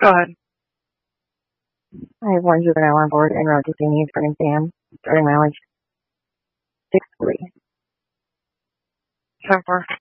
Go ahead. I have one juvenile on board en route to see me for an exam. Starting mileage 6.3. 10-4.